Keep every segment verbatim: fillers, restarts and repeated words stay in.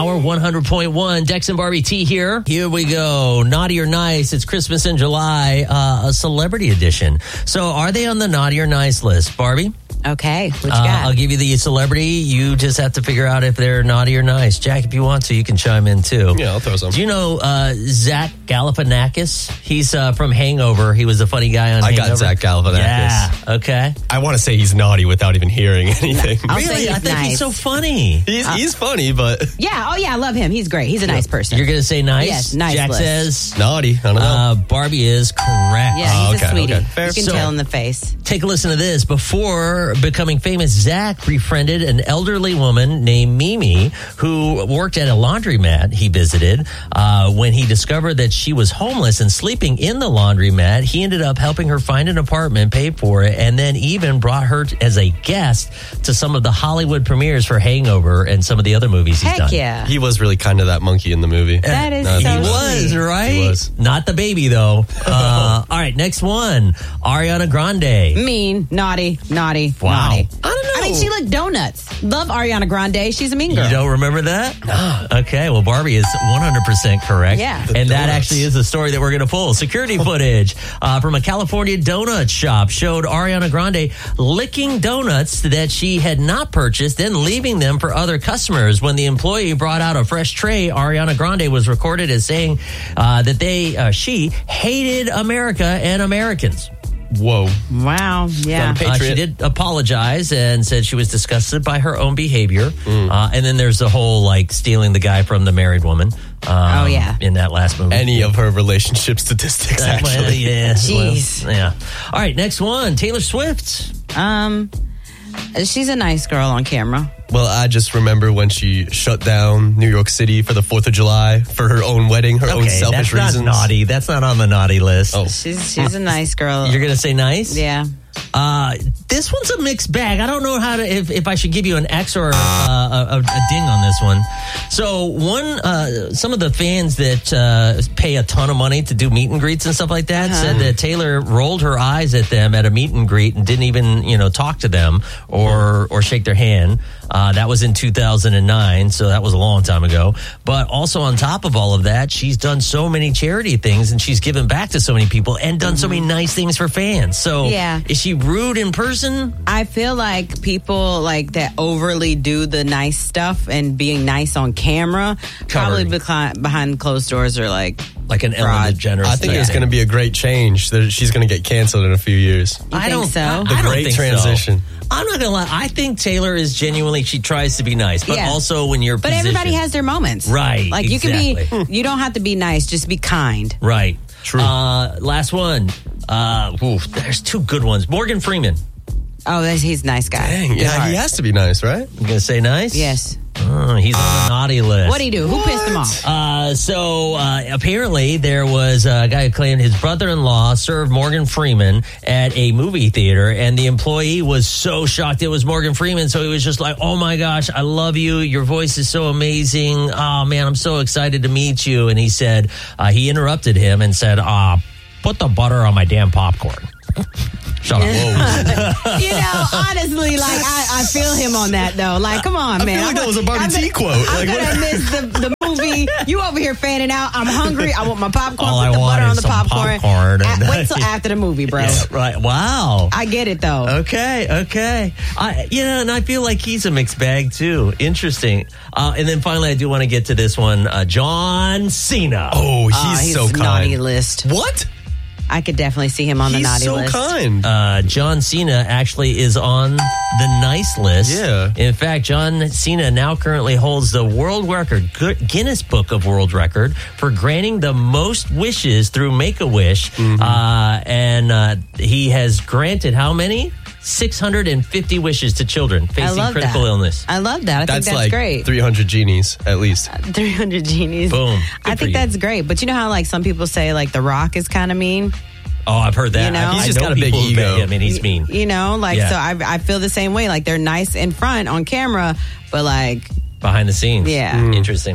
hour, one hundred point one. Dex and Barbie T here. Here we go. Naughty or Nice. It's Christmas in July, uh, a celebrity edition. So are they on the Naughty or Nice list, Barbie? Okay, what you uh, got? I'll give you the celebrity. You just have to figure out if they're naughty or nice. Jack, if you want to, you can chime in too. Yeah, I'll throw some. Do you know uh, Zach Galifianakis? He's uh, from Hangover. He was the funny guy on I Hangover. got Zach Galifianakis. Yeah, okay. I want to say he's naughty without even hearing anything. I'll say Really? he's I think nice. he's so funny. He's, he's funny, but Yeah, oh yeah, I love him. He's great. He's a nice person. You're going to say nice? Yes, nice Jack list. says naughty. I don't know. uh, Barbie is correct. Yeah, Oh, he's okay, a sweetie. okay. Fair. You can So- tell in the face. Take a listen to this. Before becoming famous, Zach befriended an elderly woman named Mimi who worked at a laundromat he visited. Uh, when he discovered that she was homeless and sleeping in the laundromat, he ended up helping her find an apartment, paid for it, and then even brought her t- as a guest to some of the Hollywood premieres for Hangover and some of the other movies he's Heck done. yeah. He was really kind of that monkey in the movie. That is No, so He he was, sweet. right? He was. Not the baby, though. Uh, all right, next one. Ariana Grande. Mean, naughty, naughty, Wow. naughty. I don't know. I mean, she looked donuts. Love Ariana Grande. She's a mean girl. You don't remember that? Okay, well, Barbie is one hundred percent correct. Yeah. And that donuts. actually is the story that we're going to pull. Security footage uh, from a California donut shop showed Ariana Grande licking donuts that she had not purchased, then leaving them for other customers. When the employee brought out a fresh tray, Ariana Grande was recorded as saying uh, that they, uh, she hated America and Americans. Whoa. Wow. Yeah. Got a Uh, she Patriot. did apologize and said she was disgusted by her own behavior. Mm. Uh, and then there's the whole like stealing the guy from the married woman. Um, Oh, yeah. In that last movie. Any of her relationship statistics, Uh, actually. well, yeah. Jeez. Well, yeah. All right, next one. Taylor Swift. Um, she's a nice girl on camera. Well, I just remember when she shut down New York City for the fourth of July for her own wedding, her own Okay, selfish that's reasons. not naughty. That's not on the naughty list. Oh. She's she's a nice girl. You're going to say nice? yeah. Uh, this one's a mixed bag. I don't know how to if, if I should give you an X or uh, a, a, a ding on this one. So one, uh, some of the fans that uh, pay a ton of money to do meet and greets and stuff like that Uh-huh. said that Taylor rolled her eyes at them at a meet and greet and didn't even you know talk to them or or shake their hand. Uh, that was in two thousand nine, so that was a long time ago. But also on top of all of that, she's done so many charity things and she's given back to so many people and done so many nice things for fans. So Yeah. is she rude in person? I feel like people like that overly do the nice stuff and being nice on camera probably Covering. behind, behind closed doors are like Like an Ellen Fraud. DeGeneres. I think thing. it's going to be a great change. That She's going to get canceled in a few years. You I think don't so? I, The I don't great think so. transition. I'm not gonna lie. I think Taylor is genuinely. She tries to be nice, but Yeah. also when you're. But everybody has their moments. Right, Like you can exactly. be you don't have to be nice, just be kind. right. True. Uh, last one. Uh, oof, there's two good ones. Morgan Freeman. Oh, that's- he's a nice guy. Dang, Good yeah, heart. he has to be nice, right? I'm gonna say nice. Yes. Oh, he's on the naughty list. What'd he do? Who pissed him off? Uh, so uh, apparently there was a guy who claimed his brother-in-law served Morgan Freeman at a movie theater, and the employee was so shocked it was Morgan Freeman. So he was just like, "Oh my gosh, I love you. Your voice is so amazing. Oh man, I'm so excited to meet you." And he said uh, he interrupted him and said, "Ah, put the butter on my damn popcorn." Shut up. Whoa. You know, honestly, like I, I feel him on that though. Like, come on, I man. feel like I'm that was a Barbie I'm T gonna- quote. I'm Like, gonna what- miss the, the movie. You over here fanning out. I'm hungry. I want my popcorn. All Put I the want butter is on the some popcorn. popcorn and- A- wait till after the movie, bro. Yeah, right. Wow. I get it though. Okay, okay. I, yeah, and I feel like he's a mixed bag too. Interesting. Uh, and then finally, I do want to get to this one. Uh, John Cena. Oh, he's, Oh, he's so kind. naughty list. What? I could definitely see him on the He's naughty so list. kind. Uh, John Cena actually is on the nice list. Yeah. In fact, John Cena now currently holds the world record, Gu- Guinness Book of World Record, for granting the most wishes through Make-A-Wish. Mm-hmm. Uh, and uh, he has granted how many? six hundred fifty wishes to children I facing love critical that. illness. I love that. I that's think that's like great. three hundred genies, at least. three hundred genies. Boom. Good I for think you. that's great. But you know how like some people say like The Rock is kind of mean? Oh, I've heard that. You know? I, He's I just know got a big people who ego. bet him and he's mean. You know, like Yeah. so I I feel the same way. Like they're nice in front on camera, but like Behind the scenes. Yeah. Mm. Interesting.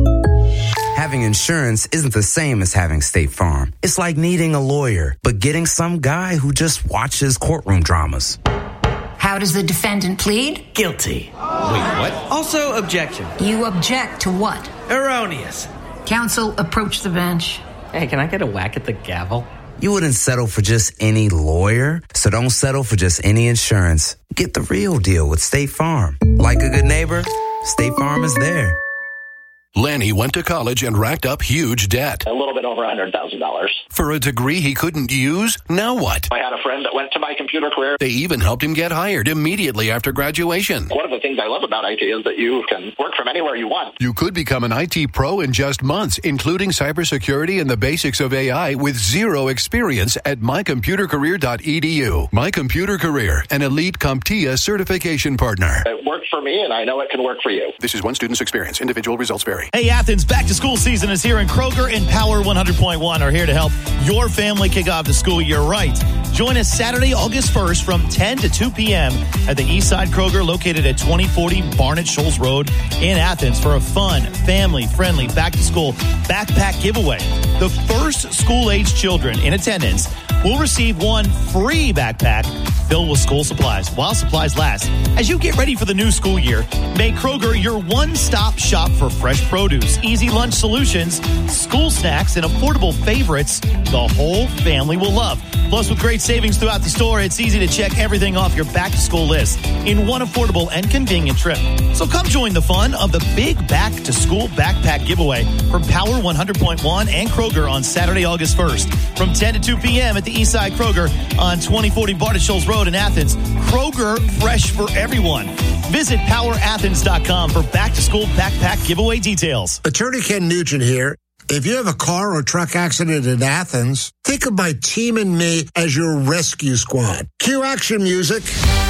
Having insurance isn't the same as having State Farm. It's like needing a lawyer, but getting some guy who just watches courtroom dramas. How does the defendant plead? Guilty. Wait, what? Also, objection. You object to what? Erroneous. Counsel, approach the bench. Hey, can I get a whack at the gavel? You wouldn't settle for just any lawyer, so don't settle for just any insurance. Get the real deal with State Farm. Like a good neighbor, State Farm is there. Lanny went to college and racked up huge debt. A little bit over one hundred thousand dollars. For a degree he couldn't use? Now what? I had a friend that went to my computer career. They even helped him get hired immediately after graduation. One of the things I love about I T is that you can work from anywhere you want. You could become an I T pro in just months, including cybersecurity and the basics of A I with zero experience at my computer career dot e d u. My Computer Career, an elite CompTIA certification partner. It worked for me, and I know it can work for you. This is one student's experience. Individual results vary. Hey, Athens, back to school season is here, and Kroger and Power one hundred point one are here to help your family kick off the school year right. Join us Saturday, August first from ten to two p.m. at the Eastside Kroger located at twenty forty Barnett Shoals Road in Athens for a fun, family-friendly back-to-school backpack giveaway. The first school-age children in attendance will receive one free backpack filled with school supplies while supplies last. As you get ready for the new school year, make Kroger your one-stop shop for fresh produce, easy lunch solutions, school snacks, and affordable favorites the whole family will love. Plus, with great savings throughout the store, it's easy to check everything off your back-to-school list in one affordable and convenient trip. So come join the fun of the big back-to-school backpack giveaway from Power one hundred point one and Kroger on Saturday, August first from ten to two p.m. at the Eastside Kroger on twenty forty Barnett Shoals Road in Athens. Kroger, fresh for everyone. Visit power athens dot com for back-to-school backpack giveaway details. Attorney Ken Nugent here. If you have a car or truck accident in Athens, think of my team and me as your rescue squad. Cue action music.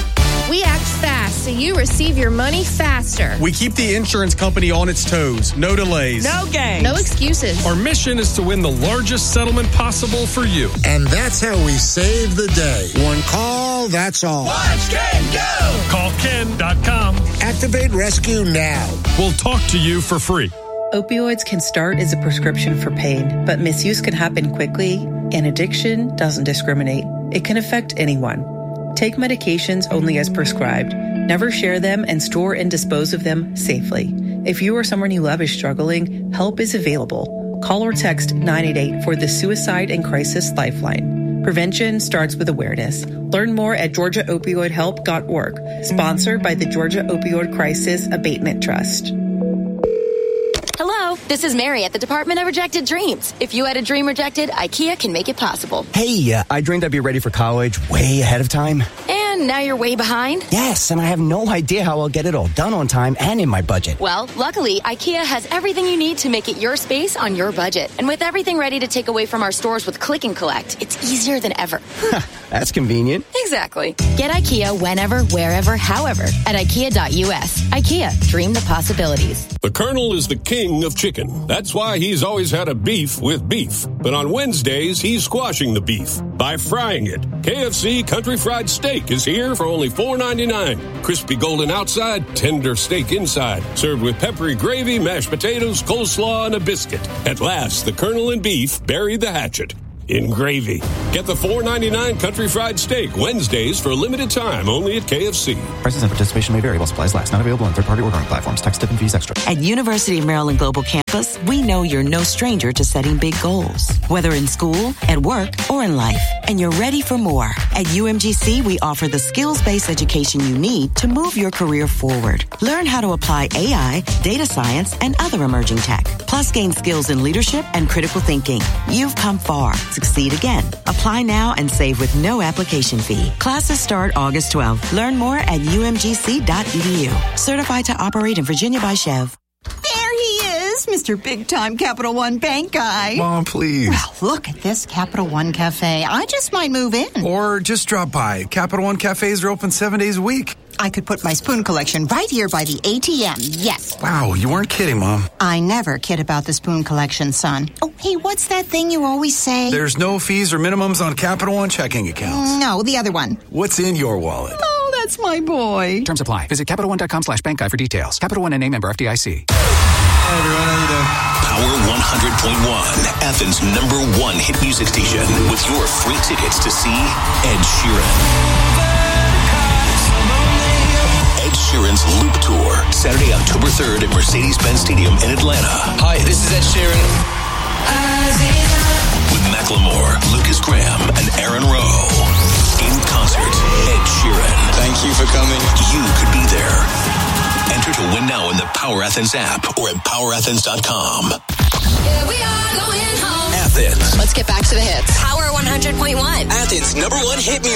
We act fast so you receive your money faster. We keep the insurance company on its toes. No delays. No games. No excuses. Our mission is to win the largest settlement possible for you. And that's how we save the day. One call, that's all. Watch Ken go! Call ken dot com. Activate rescue now. We'll talk to you for free. Opioids can start as a prescription for pain, but misuse can happen quickly, and addiction doesn't discriminate. It can affect anyone. Take medications only as prescribed. Never share them and store and dispose of them safely. If you or someone you love is struggling, help is available. Call or text nine eight eight for the Suicide and Crisis Lifeline. Prevention starts with awareness. Learn more at georgia opioid help dot org. Sponsored by the Georgia Opioid Crisis Abatement Trust. Hello, this is Mary at the Department of Rejected Dreams. If you had a dream rejected, IKEA can make it possible. Hey, uh, I dreamed I'd be ready for college way ahead of time. And now you're way behind? Yes, and I have no idea how I'll get it all done on time and in my budget. Well, luckily, IKEA has everything you need to make it your space on your budget. And with everything ready to take away from our stores with Click and Collect, it's easier than ever. That's convenient. Exactly. Get IKEA whenever, wherever, however at ikea dot u s. IKEA, dream the possibilities. The Colonel is the king of chicken. That's why he's always had a beef with beef. But on Wednesdays, he's squashing the beef by frying it. K F C Country Fried Steak is here for only four ninety-nine. Crispy golden outside, tender steak inside. Served with peppery gravy, mashed potatoes, coleslaw, and a biscuit. At last, the Colonel and beef buried the hatchet in gravy. Get the four ninety-nine Country Fried Steak Wednesdays for a limited time only at K F C. Prices and participation may vary while supplies last. Not available on third-party ordering platforms. Tax, tip, and fees extra. At University of Maryland Global Campus, we know you're no stranger to setting big goals, whether in school, at work, or in life. And you're ready for more. At U M G C, we offer the skills-based education you need to move your career forward. Learn how to apply A I, data science, and other emerging tech. Plus, gain skills in leadership and critical thinking. You've come far. Succeed again. Apply now and save with no application fee. Classes start August twelfth. Learn more at u m g c dot e d u. Certified to operate in Virginia by Chev. There he is, Mister Big Time Capital One Bank guy. Mom, please. Well, look at this Capital One Cafe. I just might move in. Or just drop by. Capital One Cafes are open seven days a week. I could put my spoon collection right here by the A T M. Yes. Wow, you weren't kidding, Mom. I never kid about the spoon collection, son. Oh, hey, what's that thing you always say? There's no fees or minimums on Capital One checking accounts. No, the other one. What's in your wallet? Oh, that's my boy. Terms apply. Visit Capital One dot com slash bank guide for details. Capital One N A member F D I C. Hi, everyone. How you doing? Power one hundred point one, Athens' number one hit music station, with your free tickets to see Ed Sheeran. Sheeran's Loop Tour, Saturday, October third at Mercedes-Benz Stadium in Atlanta. Hi, this is Ed Sheeran. With Macklemore, Lucas Graham, and Aaron Rowe. In concert, Ed Sheeran. Thank you for coming. You could be there. Enter to win now in the Power Athens app or at power athens dot com. Here we are going home. Athens. Let's get back to the hits. Power one hundred point one. Athens' number one hit music.